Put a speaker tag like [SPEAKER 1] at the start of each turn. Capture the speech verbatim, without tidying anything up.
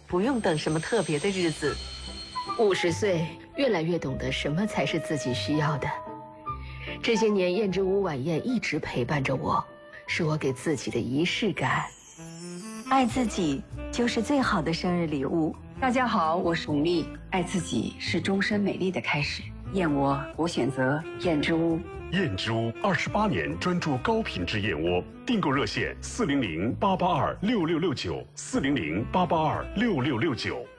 [SPEAKER 1] 不用等什么特别的日子。
[SPEAKER 2] 五十岁，越来越懂得什么才是自己需要的。这些年，燕之屋晚宴一直陪伴着我，是我给自己的仪式感。
[SPEAKER 3] 爱自己就是最好的生日礼物。
[SPEAKER 4] 大家好，我是巩俐。爱自己是终身美丽的开始。燕窝，我选择燕之屋。
[SPEAKER 5] 燕之屋二十八年专注高品质燕窝，订购热线四零零八八二六六六九四零零八八二六六六九。